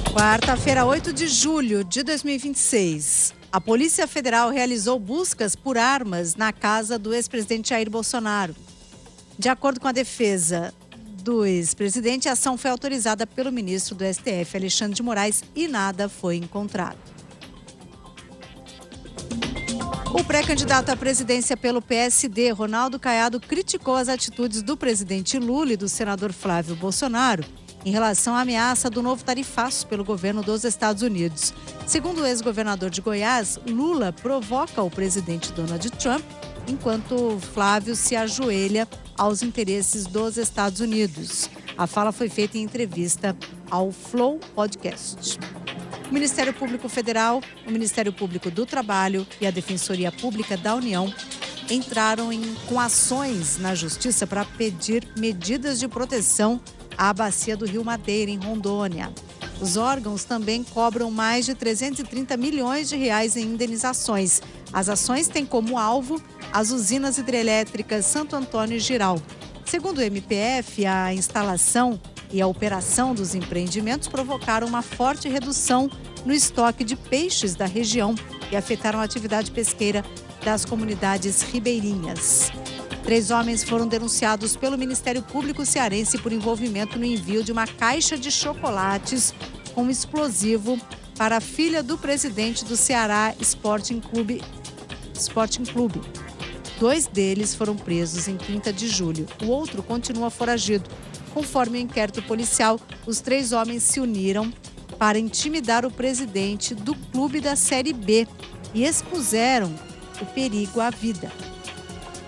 Quarta-feira, 8 de julho de 2026. A Polícia Federal realizou buscas por armas na casa do ex-presidente Jair Bolsonaro. De acordo com a defesa do ex-presidente, a ação foi autorizada pelo ministro do STF, Alexandre de Moraes, e nada foi encontrado. O pré-candidato à presidência pelo PSD, Ronaldo Caiado, criticou as atitudes do presidente Lula e do senador Flávio Bolsonaro em relação à ameaça do novo tarifaço pelo governo dos Estados Unidos. Segundo o ex-governador de Goiás, Lula provoca o presidente Donald Trump, enquanto Flávio se ajoelha aos interesses dos Estados Unidos. A fala foi feita em entrevista ao Flow Podcast. O Ministério Público Federal, o Ministério Público do Trabalho e a Defensoria Pública da União entraram com ações na Justiça para pedir medidas de proteção à bacia do Rio Madeira, em Rondônia. Os órgãos também cobram mais de 330 milhões de reais em indenizações. As ações têm como alvo as usinas hidrelétricas Santo Antônio e Jirau. Segundo o MPF, a instalação e a operação dos empreendimentos provocaram uma forte redução no estoque de peixes da região e afetaram a atividade pesqueira das comunidades ribeirinhas. 3 homens foram denunciados pelo Ministério Público cearense por envolvimento no envio de uma caixa de chocolates com explosivo para a filha do presidente do Ceará Sporting Clube. 2 deles foram presos em 30 de julho. O outro continua foragido. Conforme o inquérito policial, os 3 homens se uniram para intimidar o presidente do clube da Série B e expuseram o perigo à vida.